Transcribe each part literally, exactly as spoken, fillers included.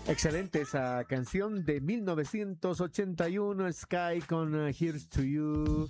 Excelente esa canción de mil novecientos ochenta y uno, Sky con uh, Here's to You.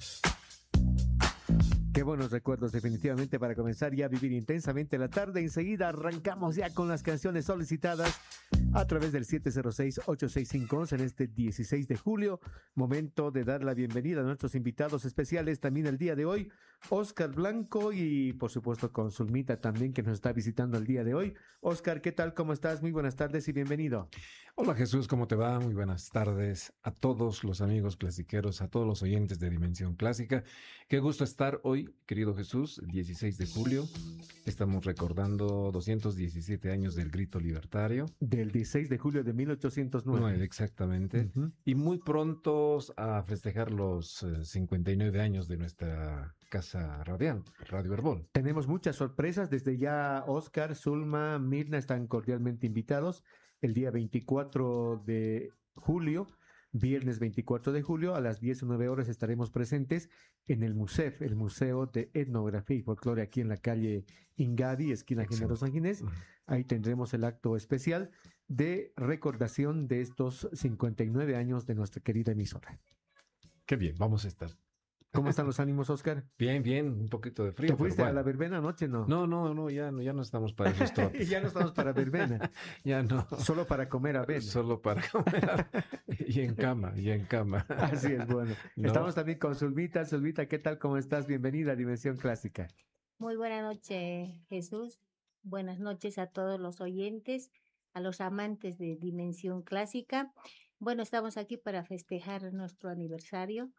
Qué buenos recuerdos definitivamente para comenzar ya a vivir intensamente la tarde. Enseguida arrancamos ya con las canciones solicitadas a través del siete cero seis, ocho seis cinco, once en este dieciséis de julio. Momento de dar la bienvenida a nuestros invitados especiales también el día de hoy. Oscar Blanco y por supuesto con Zulmita también que nos está visitando el día de hoy. Oscar, ¿qué tal? ¿Cómo estás? Muy buenas tardes y bienvenido. Hola Jesús, ¿cómo te va? Muy buenas tardes a todos los amigos clasiqueros, a todos los oyentes de Dimensión Clásica. Qué gusto estar hoy, querido Jesús, el dieciséis de julio. Estamos recordando doscientos diecisiete años del grito libertario. Del dieciséis de julio de mil ochocientos nueve. nueve, exactamente. Uh-huh. Y muy prontos a festejar los eh, cincuenta y nueve años de nuestra casa radial, Radio Herbol. Tenemos muchas sorpresas. Desde ya Oscar, Zulma, Mirna están cordialmente invitados. El día veinticuatro de julio, viernes veinticuatro de julio, a las diecinueve horas estaremos presentes en el MUSEF, el Museo de Etnografía y Folclore, aquí en la calle Ingadi, esquina General Sanginés. Uh-huh. Ahí tendremos el acto especial de recordación de estos cincuenta y nueve años de nuestra querida emisora. Qué bien, vamos a estar. ¿Cómo están los ánimos, Oscar? Bien, bien, un poquito de frío. ¿Te fuiste bueno. a la verbena anoche, no? No, no, no, ya no, ya no estamos para esos trotes. Ya no estamos para verbena. Ya no. Solo para comer avena. Solo para comer avena. Y en cama, y en cama. Así es, bueno. No. Estamos también con Zulmita. Zulmita, ¿qué tal? ¿Cómo estás? Bienvenida a Dimensión Clásica. Muy buena noche, Jesús. Buenas noches a todos los oyentes, a los amantes de Dimensión Clásica. Bueno, estamos aquí para festejar nuestro aniversario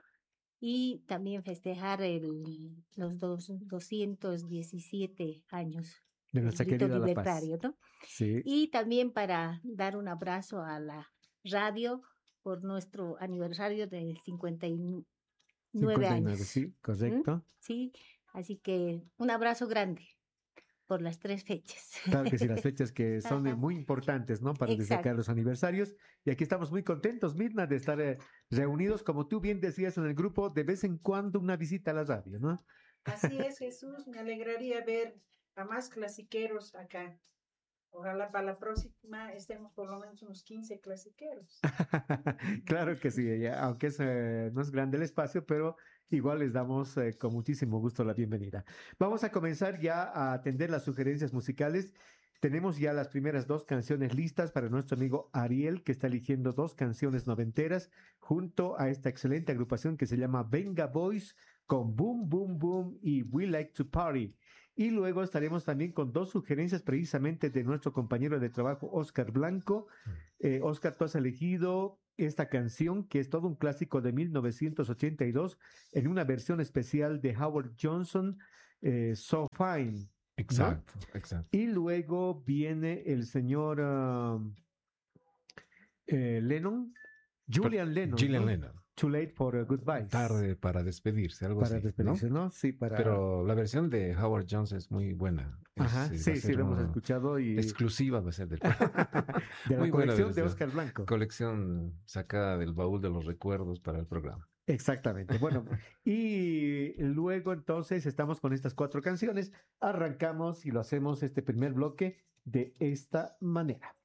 y también festejar el, los dos, doscientos diecisiete años de nuestra querida libertario, La Paz. ¿no? Sí. Y también para dar un abrazo a la radio por nuestro aniversario de cincuenta y nueve cincuenta y nueve, años. Sí, correcto. ¿Mm? Sí, así que un abrazo grande por las tres fechas. Claro que sí, las fechas que son muy importantes, ¿no? Para Exacto. destacar los aniversarios. Y aquí estamos muy contentos, Mirna, de estar eh, reunidos, como tú bien decías en el grupo, de vez en cuando una visita a la radio, ¿no? Así es, Jesús. Me alegraría ver a más clasiqueros acá. Ojalá para la próxima estemos por lo menos unos quince clasiqueros. Claro que sí, ya, aunque es, eh, no es grande el espacio, pero igual les damos eh, con muchísimo gusto la bienvenida. Vamos a comenzar ya a atender las sugerencias musicales. Tenemos ya las primeras dos canciones listas para nuestro amigo Ariel, que está eligiendo dos canciones noventeras junto a esta excelente agrupación que se llama Venga Boys con Boom Boom Boom y We Like to Party. Y luego estaremos también con dos sugerencias precisamente de nuestro compañero de trabajo, Oscar Blanco. Eh, Oscar, tú has elegido esta canción que es todo un clásico de mil novecientos ochenta y dos en una versión especial de Howard Johnson, eh, So Fine. Exacto, ¿no? exacto. Y luego viene el señor uh, eh, Lennon, Julian Lennon. Julian ¿no? Lennon. Too Late for a Goodbye. Tarde para despedirse, algo para así. despedirse, ¿no? ¿no? Sí, para... Pero la versión de Howard Jones es muy buena. Ajá, es, sí, sí, lo hemos escuchado. Y... exclusiva va a ser del de la muy colección buena de Oscar Blanco. Colección sacada del baúl de los recuerdos para el programa. Exactamente. Bueno, y luego entonces estamos con estas cuatro canciones. Arrancamos y lo hacemos este primer bloque de esta manera.